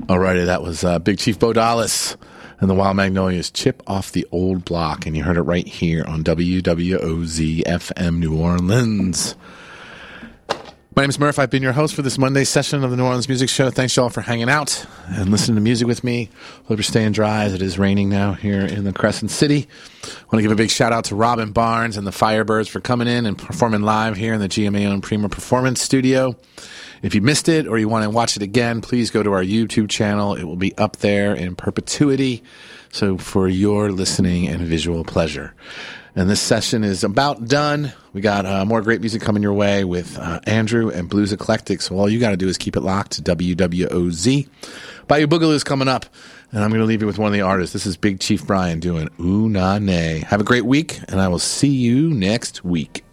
Alrighty, that was Big Chief Bo Dallas and the Wild Magnolias, Chip Off the Old Block, and you heard it right here on WWOZ FM New Orleans. My name is Murph. I've been your host for this Monday session of the New Orleans Music Show. Thanks, y'all, for hanging out and listening to music with me. Hope you're staying dry as it is raining now here in the Crescent City. I want to give a big shout out to Robin Barnes and the Firebirds for coming in and performing live here in the GMA-owned Prima Performance Studio. If you missed it or you want to watch it again, please go to our YouTube channel. It will be up there in perpetuity, so for your listening and visual pleasure. And this session is about done. We got more great music coming your way with Andrew and Blues Eclectic. So all you got to do is keep it locked to WWOZ. Bayou Boogaloo is coming up, and I'm going to leave you with one of the artists. This is Big Chief Brian doing Ooh Na Nay. Have a great week, and I will see you next week.